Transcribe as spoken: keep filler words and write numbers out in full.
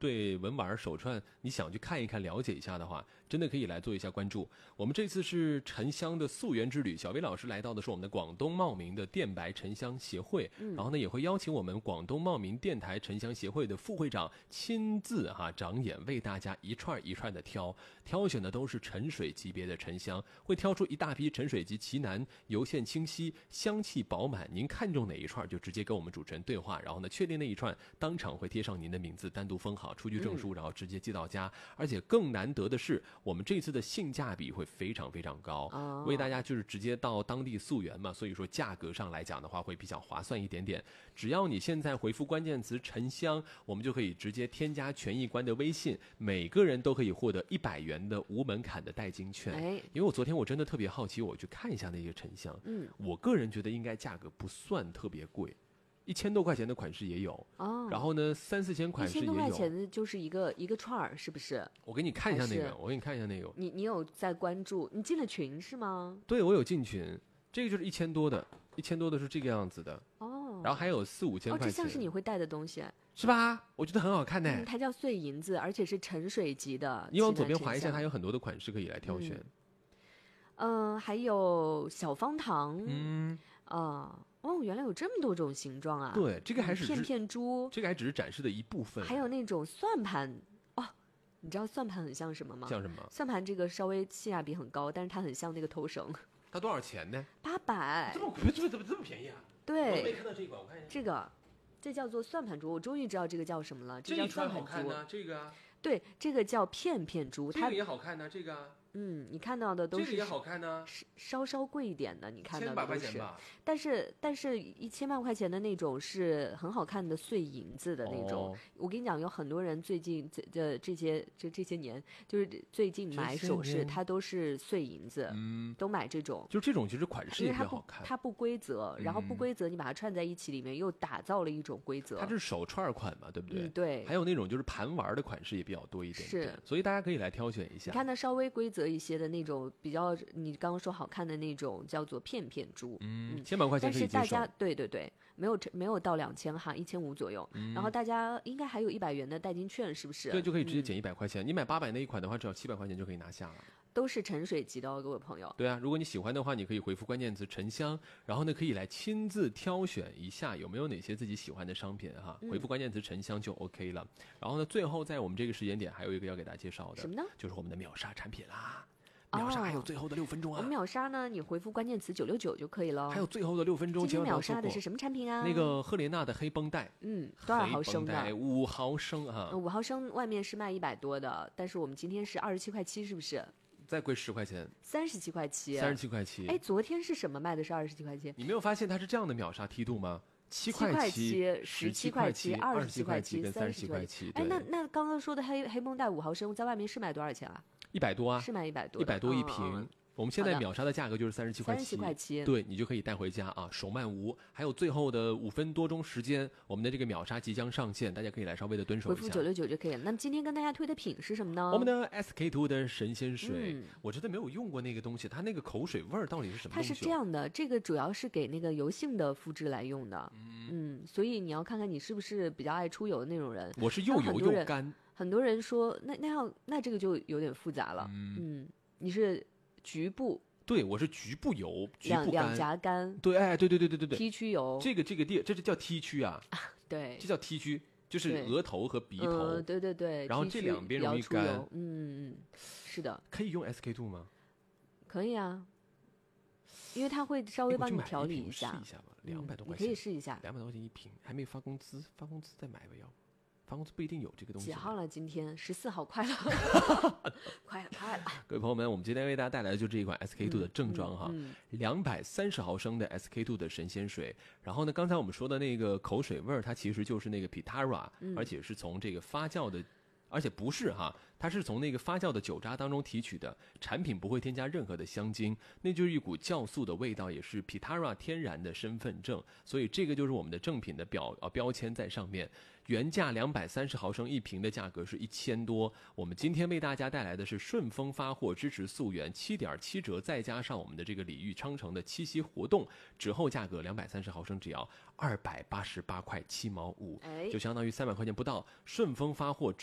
对文玩手串你想去看一看了解一下的话，真的可以来做一下关注。我们这次是沉香的溯源之旅，小薇老师来到的是我们的广东茂名的电白沉香协会、嗯、然后呢也会邀请我们广东茂名电台沉香协会的副会长亲自哈、啊、长眼，为大家一串一串的挑挑选的都是沉水级别的沉香，会挑出一大批沉水级奇楠，油线清晰，香气饱满，您看中哪一串就直接跟我们主持人对话，然后呢确定那一串当场会贴上您的名字，单独封好出具证书、嗯、然后直接寄到家。而且更难得的是我们这次的性价比会非常非常高、哦、为大家就是直接到当地溯源嘛，所以说价格上来讲的话会比较划算一点点。只要你现在回复关键词沉香，我们就可以直接添加权益官的微信，每个人都可以获得一百元的无门槛的代金券、哎、因为我昨天我真的特别好奇，我去看一下那个沉香，嗯，我个人觉得应该价格不算特别贵，一千多块钱的款式也有哦，然后呢三四千款式也有， 一千多块钱的就是一个一个串儿，是不是？ 我给你看一下那个，我给你看一下那个。 你你有在关注？你进了群是吗？ 对，我有进群，这个就是一千多的，一千多的是这个样子的哦，然后还有四五千块钱。哦， 这像是你会带的东西， 是吧？我觉得很好看呢、嗯。 它叫碎银子，而且是沉水级的。 你往左边滑一下，它有很多的款式可以来挑选。 嗯、呃，还有小方糖，嗯啊。呃哦，原来有这么多种形状啊！ 对，这个还是片片珠， 这个还只是展示的一部分。 还有那种算盘哦，你知道算盘很像什么吗？ 像什么？ 算盘这个稍微性价比很高，但是它很像那个头绳。 它多少钱呢？ 八百。 这么这么怎么这么便宜啊？ 对， 我没看到这一款，我看一下。 这个，这叫做算盘珠，我终于知道这个叫什么了。 这叫算盘珠。 好看呢，这个啊。 对，这个叫片片珠， 这个也好看呢，这个啊。 嗯，你看到的都是这个也好看呢， 稍稍贵一点的，你看到的都是， 千把块钱吧。 但是但是一千万块钱的那种是很好看的碎银子的那种。哦、我跟你讲，有很多人最近这这这些这这些年，就是最近买首饰，它都是碎银子，嗯，都买这种。 就这种其实款式也比较好看， 它不规则，然后不规则，你把它串在一起，里面又打造了一种规则。 它这是手串款嘛，对不对？ 嗯，对。 还有那种就是盘玩的款式也比较多一点点， 是， 所以大家可以来挑选一下。 你看它稍微规则一些的那种。比较你刚刚说好看的那种叫做片片珠， 嗯，千把块钱可以接受。 但是大家对对对，没有没有到两千哈，一千五左右、嗯。然后大家应该还有一百元的代金券，是不是？ 对，就可以直接减一百块钱、嗯。你买八百那一款的话，只要七百块钱就可以拿下了。 都是沉水级的哦，各位朋友。 对啊，如果你喜欢的话，你可以回复关键词沉香，然后呢可以来亲自挑选一下有没有哪些自己喜欢的商品哈。回复关键词沉香就 OK 了。然后呢，最后在我们这个时间点还有一个要给大家介绍的， 什么呢？ 就是我们的秒杀产品啦。秒杀还有最后的六分钟啊！ 我们秒杀呢，你回复关键词九六九就可以了。 还有最后的六分钟， 今天秒杀的是什么产品啊？ 那个赫莲娜的黑绷带， 嗯，多少毫升的？ 五毫升啊！ 五毫升外面是卖一百多的，但是我们今天是二十七块七，是不是？ 再贵十块钱， 三十七块七， 三十七块七。 哎，昨天是什么卖的是二十七块七？ 你没有发现它是这样的秒杀梯度吗？七块七、 十七块七、二十七块七跟三十七块七。 哎，那那刚刚说的黑黑绷带五毫升，在外面是卖多少钱啊？ 一百多啊， 是卖一百多， 一百多一瓶。 嗯我们现在秒杀的价格就是三十七块七， 三十七块七， 对，你就可以带回家啊，手慢无。还有最后的五分多钟时间，我们的这个秒杀即将上线，大家可以来稍微的蹲守一下。 回复九六九就可以了。那么今天跟大家推的品是什么呢？ 我们的 S K two 的神仙水、嗯，我真的没有用过那个东西，它那个口水味儿到底是什么东西？ 它是这样的，这个主要是给那个油性的肤质来用的，嗯, 嗯，所以你要看看你是不是比较爱出油的那种人。 我是又油又干。 很多人说，那那样那这个就有点复杂了，嗯，嗯你是局部。 对，我是局部油，局部干， 两颊干。 对，哎，对对对对对对 ，T 区油。 这个这个地，这是叫 T 区啊， 啊，对， 这叫 T 区，就是额头和鼻头。 嗯、对对对。 然后这两边容易干。 嗯嗯，是的。 可以用 S K two 吗？ 可以啊，因为它会稍微帮你调理一下。 试一下吧，两百多块钱、 嗯，你可以试一下。 两百多块钱一瓶，还没发工资，发工资再买吧要。发工资不一定有这个东西。 几号了？今天十四号，快了，快了，快了！ 各位朋友们，我们今天为大家带来的就这一款 S K two 的正装哈，两百三十毫升的 S K two 的神仙水。然后呢，刚才我们说的那个口水味儿，它其实就是那个 Pitara，、嗯、而且是从这个发酵的。而且不是哈，它是从那个发酵的酒渣当中提取的，产品不会添加任何的香精，那就是一股酵素的味道，也是 Pitara 天然的身份证，所以这个就是我们的正品的标呃标签在上面。原价两百三十毫升一瓶的价格是一千多，我们今天为大家带来的是顺丰发货支持溯源七点七折，再加上我们的这个礼遇昌城的七夕活动，折后价格两百三十毫升只要二百八十八块七毛五，就相当于三百块钱不到，顺丰发货。